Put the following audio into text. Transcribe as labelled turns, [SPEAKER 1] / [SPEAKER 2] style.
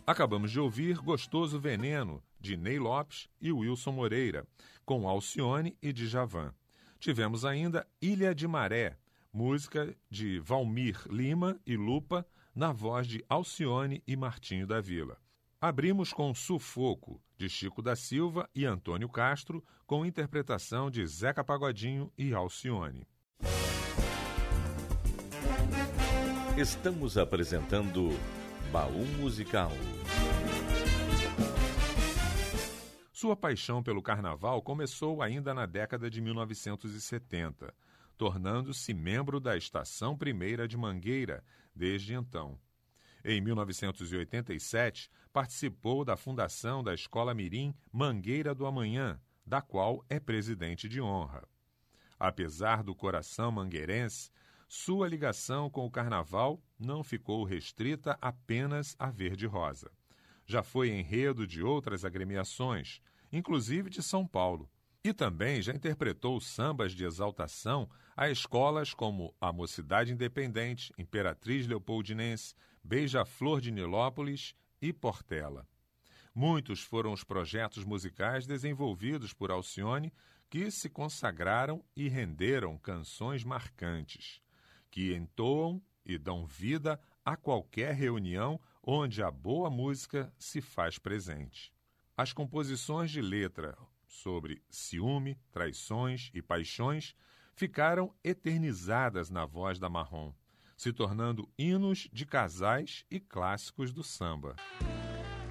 [SPEAKER 1] Acabamos de ouvir Gostoso Veneno, de Ney Lopes e Wilson Moreira, com Alcione e Djavan. Tivemos ainda Ilha de Maré, música de Valmir Lima e Lupa, na voz de Alcione e Martinho da Vila. Abrimos com Sufoco, de Chico da Silva e Antônio Castro, com interpretação de Zeca Pagodinho e Alcione.
[SPEAKER 2] Estamos apresentando Baú Musical.
[SPEAKER 1] Sua paixão pelo carnaval começou ainda na década de 1970, tornando-se membro da Estação Primeira de Mangueira desde então. Em 1987, participou da fundação da Escola Mirim Mangueira do Amanhã, da qual é presidente de honra. Apesar do coração mangueirense, sua ligação com o carnaval não ficou restrita apenas a verde-rosa. Já foi enredo de outras agremiações, inclusive de São Paulo. E também já interpretou sambas de exaltação a escolas como a Mocidade Independente, Imperatriz Leopoldinense, Beija-Flor de Nilópolis e Portela. Muitos foram os projetos musicais desenvolvidos por Alcione que se consagraram e renderam canções marcantes, que entoam e dão vida a qualquer reunião onde a boa música se faz presente. As composições de letra sobre ciúme, traições e paixões ficaram eternizadas na voz da Marrom, se tornando hinos de casais e clássicos do samba.